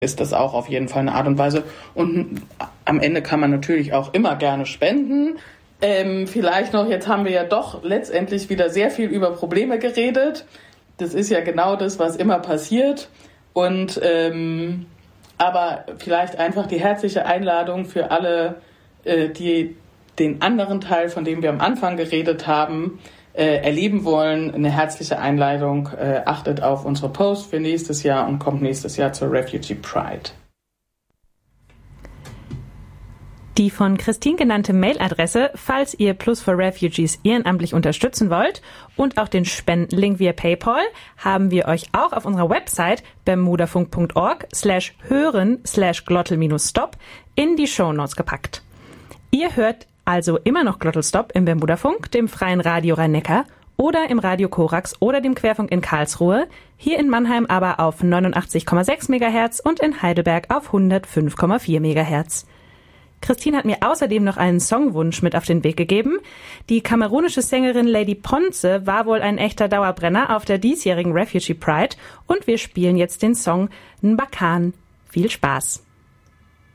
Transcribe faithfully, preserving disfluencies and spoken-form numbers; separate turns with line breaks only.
ist das auch auf jeden Fall eine Art und Weise. Und am Ende kann man natürlich auch immer gerne spenden. Ähm, vielleicht noch, jetzt haben wir ja doch letztendlich wieder sehr viel über Probleme geredet. Das ist ja genau das, was immer passiert. Und ähm, aber vielleicht einfach die herzliche Einladung für alle, äh, die den anderen Teil, von dem wir am Anfang geredet haben, äh, erleben wollen. Eine herzliche Einladung. Äh, achtet auf unsere Post für nächstes Jahr und kommt nächstes Jahr zur Refugee Pride.
Die von Christine genannte Mailadresse, falls ihr Plus for Refugees ehrenamtlich unterstützen wollt, und auch den Spendenlink via PayPal haben wir euch auch auf unserer Website bermudafunk.org slash hören slash glottal minus stop in die Shownotes gepackt. Ihr hört also immer noch Glottalstop im Bermudafunk, dem freien Radio Rhein-Neckar, oder im Radio Korax oder dem Querfunk in Karlsruhe, hier in Mannheim aber auf neunundachtzig Komma sechs Megahertz und in Heidelberg auf hundertfünf Komma vier Megahertz. Christine hat mir außerdem noch einen Songwunsch mit auf den Weg gegeben. Die kamerunische Sängerin Lady Ponce war wohl ein echter Dauerbrenner auf der diesjährigen Refugee Pride und wir spielen jetzt den Song Nbakan. Viel Spaß!